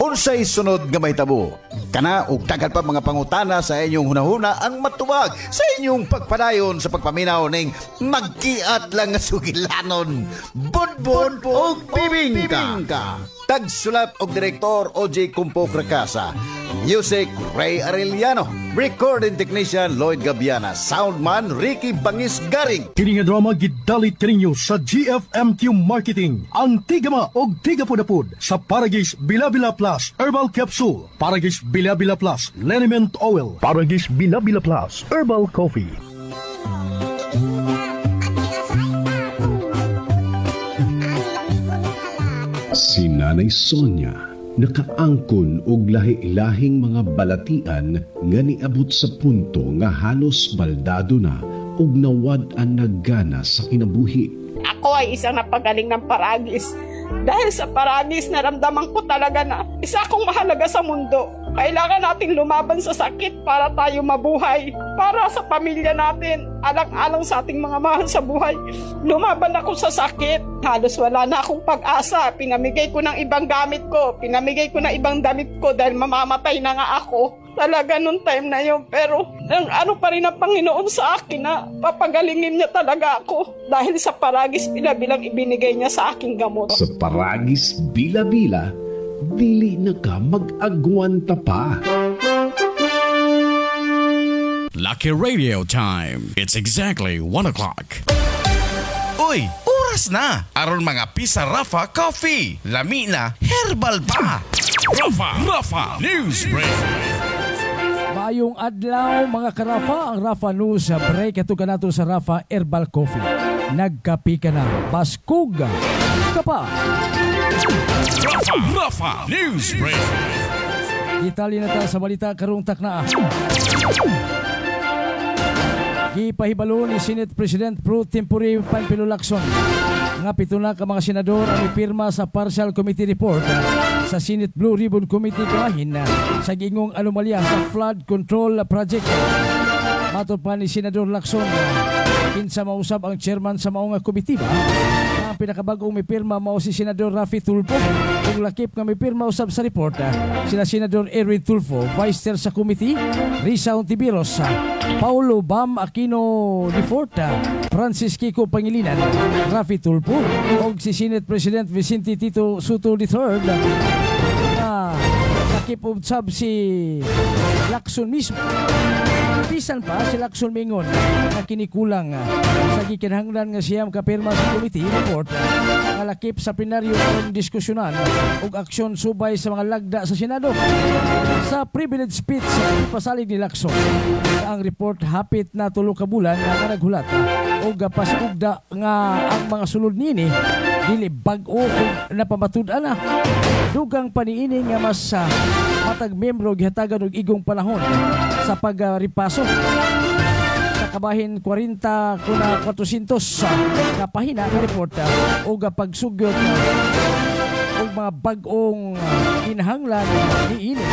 Unsay sunod nga mahitabo? Kana ug daghang pa mga pangutana sa inyong hunahuna ang matubag sa inyong pagpadayon sa pagpaminaw ning magkiat lang nga sugilanon. Budbud ug bibingka. Tagsulat og direktor O.J. Kumpo Cracasa. Music Ray Arellano. Recording technician Lloyd Gabiana. Soundman Ricky Bangis Garing. Kini nga drama gidalit kaninyo sa GFMQ Marketing. Ang tigama og tigapudapud sa Paragis Bilabila Plus Herbal Capsule, Paragis Bilabila Plus Liniment Oil, Paragis Bilabila Plus Herbal Coffee. Si Nanay Sonia nakaangkon og lahi-lahing mga balatian nga niabot sa punto nga halos baldado na ug nawad-an naggana sa kinabuhi. Ako ay isang napagaling ng Paragis. Dahil sa Paragis, naramdaman ko talaga na isa akong mahalaga sa mundo. Kailangan nating lumaban sa sakit para tayo mabuhay. Para sa pamilya natin, alang-alang sa ating mga mahal sa buhay. Lumaban ako sa sakit. Halos wala na akong pag-asa. Pinamigay ko ng ibang gamit ko. Pinamigay ko ng ibang damit ko dahil mamamatay na nga ako. Talaga nung time na yun. Pero ano pa rin ang Panginoon sa akin na papagalingin niya talaga ako. Dahil sa Paragis Bila-bilang ibinigay niya sa aking gamot. Sa Paragis Bila-bila, dili na ka mag-agwanta pa. Lucky Radio Time. It's exactly 1 o'clock. Uy, oras na! Aron mga pisa Rafa Coffee. Lami na, herbal pa! Rafa News Break. Mayong adlaw mga karafa, ang Rafa News Break. Ito ka nato sa Rafa Herbal Coffee. Nagkapi ka na, baskog ka pa. Rafa News Break. Detalye na tayo sa balita karong takna. Gipahibalo ni Senate President Pro Tempore Panfilo Lacson nga 7 na ka mga senador ang ipirma sa Partial Committee Report sa Senate Blue Ribbon Committee kahin sa gingong anomalya sa flood control project. Matod pa ni Senador Lacson, kinsa mausab ang chairman sa maong komitiba. Ang pinakabagong may pirma mao si Senador Rafi Tulfo. Kung lakip nga may pirma usab sa report, sila Senador Erwin Tulfo, Vice Chair sa committee, Risa Ontiveros, Paulo Bam Aquino Diforta, Francis Kiko Pangilinan, Rafi Tulfo, o si Senate President Vicente Tito Soto III, na lakip usab si Lacson mismo. Bisan pa si Lacson mingon na kinikulang sa gikinahanglan nga siyam kapirma sa committee report nga lakip sa plenaryo ng diskusyonan ug aksyon subay sa mga lagda sa Senado. Sa privilege speech pasalig ni Lacson ang report hapit na 3 ka bulan nga naghulat ug pasugda nga ang mga sulod niini dili bag-o ug napamatud-an na dugang paniini nga mas matag membro gihatagan og igong panahon sa pagripaso sa kabahin 40 kuna 400 kapahina nga report o pagsugyot og mga bag-ong kinahanglan niini